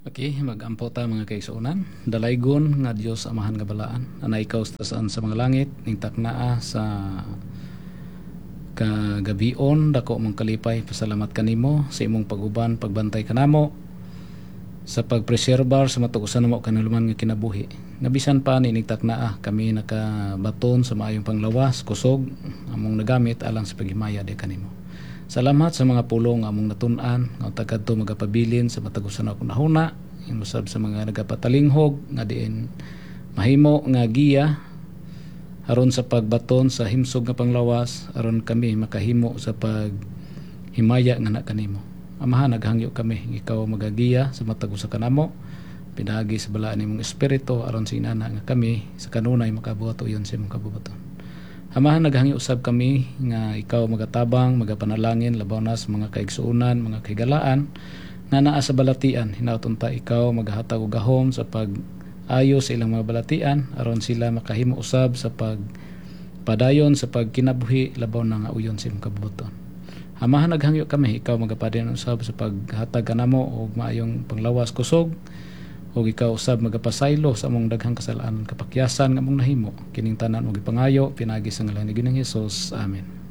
Okay, mag-ampo ta mga kaigsuonan. Dalaygon nga Dios amahan nga balaan. Ana ikaw saan sa mga langit, ning taknaa sa kagabion dako mong kalipay. Pasalamat kanimo sa imong pag-uban, pagbantay kanamo sa pagpreserbar sa matuusan namo kanuluman nga kinabuhi. Nabisan pa ni ning taknaa kami nakabaton sa maayong panglawas, kusog among nagamit alang sa paghimaya di kanimo. Salamat sa mga pulong among natun-an nga tagadto magapabilin sa matagusan ako nahuna imusab sa mga nagapatalinghog nga diin mahimo nga giya aron sa pagbaton sa himsog nga panglawas aron kami makahimo sa paghimaya nga na kanimo. Amahan, naghangyo kami ikaw magagiya sa matagusan kanamo pinagi sa balaan nimong espiritu aron sa inana nga kami sa kanunay makabuhat uyon sa imong kabubuton. Amahan, naghangyo usab kami nga ikaw magatabang, magapanalangin labaw na sa mga kaigsuunan, mga kaigalaan nga naa sa balatian. Hinaut ta ikaw maghatag og gahom sa pag-ayo sa ilang mga balatian aron sila makahimo usab sa pagpadayon sa pagkinabuhi labaw na nga uyon sa imong kabubuton. Amahan, naghangyo kami ikaw magapadayon usab sa paghatag kanamo og maayong panglawas kusog o ikaw usab magapasaylo sa among daghang kasalaan kapakyasan nga among nahimo kining tanan og ipangayo pinagi sa ngalan ni Ginoong Hesus. Amen.